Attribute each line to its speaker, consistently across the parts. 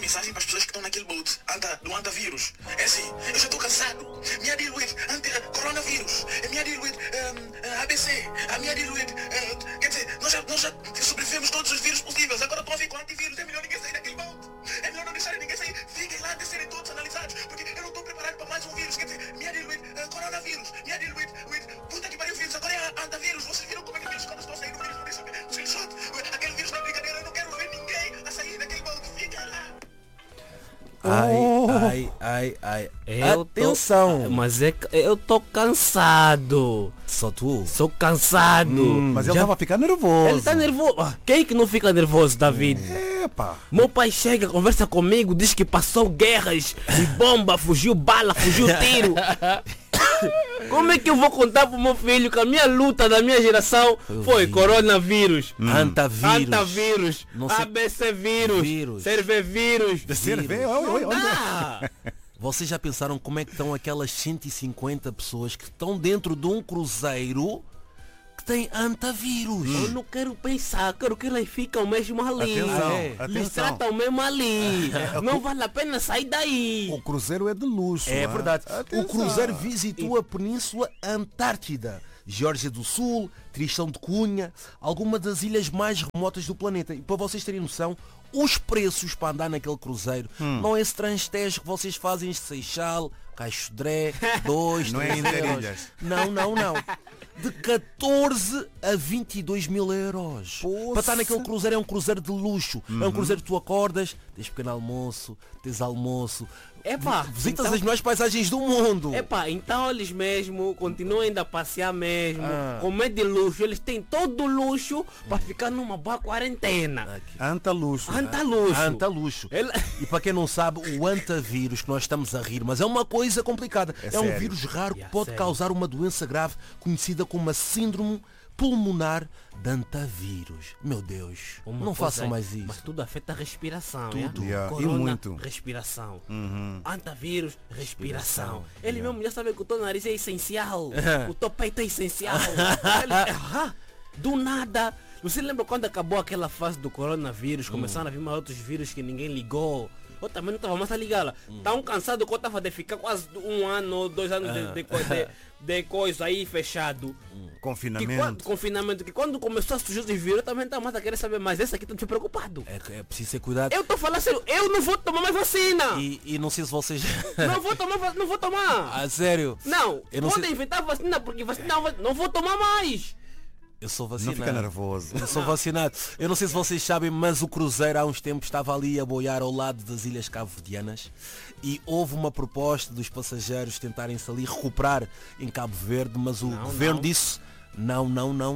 Speaker 1: mensagem para as pessoas que estão naquele boat do antavírus. É assim, eu já estou cansado. Me deal with coronavírus. Me deal with ABC. Me deal with... quer dizer, nós já sobrevivemos todos os vírus possíveis. Agora estão a vir com antivírus. É melhor ninguém sair daquele boat. É melhor não deixarem ninguém sair. Fiquem lá de serem todos analisados. Porque eu não estou preparado para mais um vírus. Quer dizer, me deal with coronavírus. Me deal with... puta que pariu vírus. Agora é antavírus. Vocês viram como é que vírus quando estão a sair do vírus? Não deixam screenshot. Aquele vírus não é brincadeira. Eu não quero ver ninguém a sair daquele boat. Fica lá.
Speaker 2: Ai. Atenção.
Speaker 3: Mas eu tô cansado.
Speaker 2: Só tu?
Speaker 3: Sou cansado.
Speaker 4: Mas ele tava a ficar nervoso.
Speaker 3: Ele tá nervoso. Quem que não fica nervoso, David?
Speaker 4: Epa.
Speaker 3: Meu pai chega, conversa comigo, diz que passou guerras e bomba, fugiu bala, fugiu tiro. Como é que eu vou contar pro meu filho que a minha luta da minha geração foi coronavírus, antavírus, ABC vírus, cervevírus.
Speaker 2: Vocês já pensaram como é que estão aquelas 150 pessoas que estão dentro de um cruzeiro que tem antavírus?
Speaker 3: Eu não quero pensar, quero que eles ficam mesmo ali. Eles tratam mesmo ali. Não vale a pena sair daí.
Speaker 4: O cruzeiro é de luxo.
Speaker 2: É verdade.
Speaker 4: Atenção.
Speaker 2: O cruzeiro visitou a Península Antártida, Geórgia do Sul, Tristão de Cunha, algumas das ilhas mais remotas do planeta. E para vocês terem noção, os preços para andar naquele cruzeiro não é esse transtejo que vocês fazem de Seixal, Caixo Dré, 2,
Speaker 4: Não é
Speaker 2: 3 euros.
Speaker 4: interilhas.
Speaker 2: Não. De 14 a 22 mil euros. Para estar naquele cruzeiro é um cruzeiro de luxo. É um cruzeiro que tu acordas, tens pequeno almoço, tens almoço. Visitas as melhores paisagens do mundo.
Speaker 3: Então eles mesmo continuam ainda a passear mesmo, comer de luxo, eles têm todo o luxo para ficar numa boa quarentena.
Speaker 4: Antaluxo.
Speaker 2: Antaluxo. E para quem não sabe, o antavírus, que nós estamos a rir, mas é uma coisa complicada. É um
Speaker 4: sério.
Speaker 2: vírus raro que pode causar uma doença grave conhecida como a síndrome pulmonar de antavírus. Meu Deus, não façam mais isso.
Speaker 3: Mas tudo afeta a respiração.
Speaker 2: Tudo.
Speaker 4: Yeah,
Speaker 3: Corona,
Speaker 4: e muito.
Speaker 3: respiração. Antavírus, respiração. Ele mesmo já sabe que o teu nariz é essencial. O teu peito é essencial. Do nada. Você lembra quando acabou aquela fase do coronavírus? Começaram a vir mais outros vírus que ninguém ligou. Eu também não estava mais a ligar lá. Tão cansado que eu estava de ficar quase 1 ano, 2 anos de coisa aí fechado. Confinamento. Que quando começou a surgir os vírus, eu também estava mais a querer saber mais. Esse aqui está me preocupado.
Speaker 2: É preciso ter cuidado.
Speaker 3: Eu estou falando sério, eu não vou tomar mais vacina.
Speaker 2: E não sei se vocês...
Speaker 3: Não vou tomar.
Speaker 2: Ah, sério?
Speaker 3: Não,
Speaker 2: não
Speaker 3: podem inventar vacina, porque vacina não vou tomar mais.
Speaker 2: Eu sou
Speaker 4: Não
Speaker 2: vacinado.
Speaker 4: fica nervoso.
Speaker 2: Eu sou vacinado. Eu não sei se vocês sabem, mas o cruzeiro há uns tempos estava ali a boiar ao lado das Ilhas Cabo-Verdianas e houve uma proposta dos passageiros tentarem-se ali recuperar em Cabo Verde, mas o governo disse não.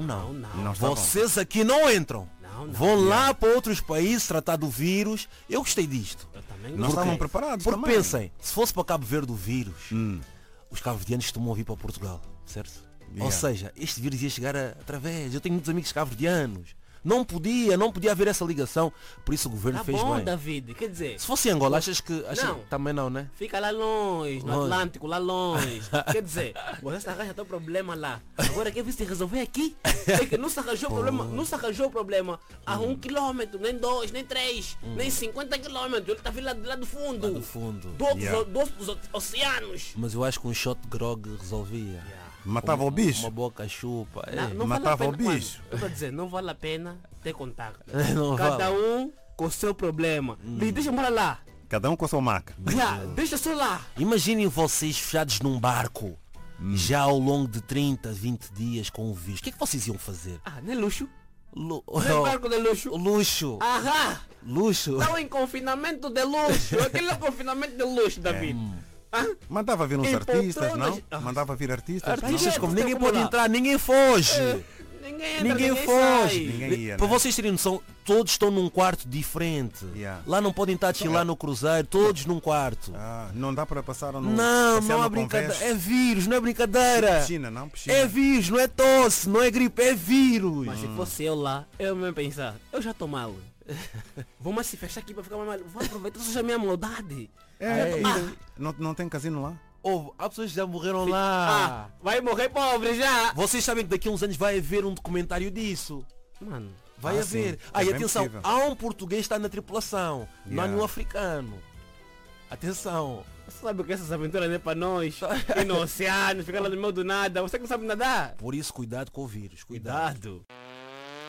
Speaker 2: Vocês aqui não entram. Vão lá para outros países tratar do vírus. Eu gostei disto.
Speaker 3: Eu também
Speaker 4: Não estavam preparados
Speaker 2: Porque
Speaker 4: também.
Speaker 2: pensem, se fosse para Cabo Verde o vírus, os cabo-verdianos costumam vir para Portugal, certo? Ou seja, este vírus ia chegar através. Eu tenho muitos amigos cabo-verdianos. Não podia haver essa ligação. Por isso o governo fez bem.
Speaker 3: David, quer dizer...
Speaker 2: Se fosse em Angola, achas que...
Speaker 3: Não.
Speaker 2: Também não, né?
Speaker 3: Fica lá longe, no Atlântico, lá longe. Quer dizer, você arranja teu problema lá. Agora quer ver se resolver aqui? É que não se arranjou o problema a 1 quilômetro, nem 2, nem 3, nem 50 quilômetros. Ele está vindo lá do fundo.
Speaker 2: Lá do fundo.
Speaker 3: Do outros oceanos.
Speaker 2: Mas eu acho que um shot de grog resolvia.
Speaker 4: Matava o bicho?
Speaker 2: Uma boca chupa.
Speaker 3: Não
Speaker 4: matava
Speaker 3: vale a pena,
Speaker 4: o bicho.
Speaker 3: Eu estou a dizer, não vale a pena ter contato.
Speaker 2: Não
Speaker 3: Cada
Speaker 2: vale.
Speaker 3: um com o seu problema. Deixa para lá.
Speaker 4: Cada um com a sua maca.
Speaker 3: Deixa só lá.
Speaker 2: Imaginem vocês fechados num barco, já ao longo de 30, 20 dias com o vírus. O que é que vocês iam fazer?
Speaker 3: Não é luxo?
Speaker 2: Lu-
Speaker 3: Não é barco de luxo?
Speaker 2: Luxo. Luxo.
Speaker 3: Estão em confinamento de luxo. Aquele é confinamento de luxo, David.
Speaker 4: Mandava vir uns
Speaker 3: Em
Speaker 4: artistas, não?
Speaker 3: poltronas.
Speaker 4: Mandava vir artistas.
Speaker 2: Artistas
Speaker 3: Não.
Speaker 2: como ninguém
Speaker 3: Como
Speaker 2: pode
Speaker 3: lá?
Speaker 2: entrar, ninguém foge.
Speaker 3: Ninguém entra,
Speaker 2: Ninguém
Speaker 3: ninguém
Speaker 2: foge.
Speaker 3: sai.
Speaker 4: Ninguém ia,
Speaker 2: Para
Speaker 4: né?
Speaker 2: vocês terem noção, todos estão num quarto diferente.
Speaker 4: Yeah.
Speaker 2: Lá não podem estar a chilar no cruzeiro, todos num quarto.
Speaker 4: Não dá para passar no...
Speaker 2: Não
Speaker 4: passear
Speaker 2: há
Speaker 4: no
Speaker 2: brincadeira.
Speaker 4: convés.
Speaker 2: É vírus, não é brincadeira.
Speaker 4: Piscina, não? Piscina.
Speaker 2: É vírus, não é tosse, não é gripe, é vírus.
Speaker 3: Mas se fosse eu lá, eu mesmo pensar, eu já estou mal. Vamos se fechar aqui para ficar mais mal. Vou aproveitar só a minha maldade.
Speaker 4: Não tem casino lá?
Speaker 2: Há pessoas que já morreram lá.
Speaker 3: Vai morrer pobre já.
Speaker 2: Vocês sabem que daqui a uns anos vai haver um documentário disso.
Speaker 3: Mano,
Speaker 2: Vai
Speaker 4: Ah,
Speaker 2: haver.
Speaker 4: sim.
Speaker 2: Ah,
Speaker 4: É
Speaker 2: e
Speaker 4: bem
Speaker 2: atenção,
Speaker 4: possível.
Speaker 2: há um português que está na tripulação, não há
Speaker 4: Yeah.
Speaker 2: nenhum africano. Atenção.
Speaker 3: Você sabe que essas aventuras não é para nós. Ir no oceano, ficar lá no meio do nada. Você que não sabe nadar.
Speaker 2: Por isso, cuidado com o vírus.
Speaker 3: Cuidado.